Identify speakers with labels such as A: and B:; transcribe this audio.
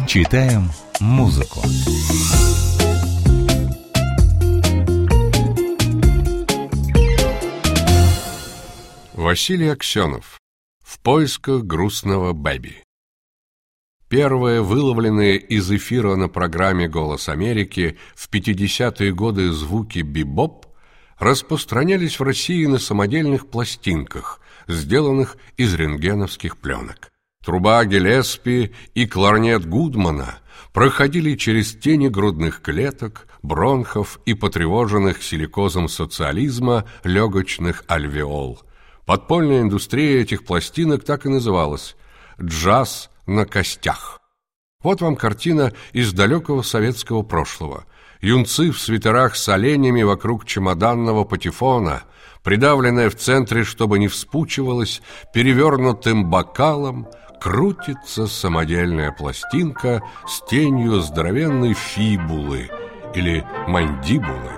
A: Читаем музыку.
B: Василий Аксенов. В поисках грустного Бэби. Первые выловленные из эфира на программе «Голос Америки» в 50-е годы звуки бибоп распространялись в России на самодельных пластинках, сделанных из рентгеновских пленок. Труба Гиллеспи и кларнет Гудмана проходили через тени грудных клеток, бронхов и потревоженных силикозом социализма легочных альвеол. Подпольная индустрия этих пластинок так и называлась «Джаз на костях». Вот вам картина из далекого советского прошлого. Юнцы в свитерах с оленями вокруг чемоданного патефона, придавленная в центре, чтобы не вспучивалась, перевернутым бокалом, крутится самодельная пластинка с тенью здоровенной фибулы или мандибулы.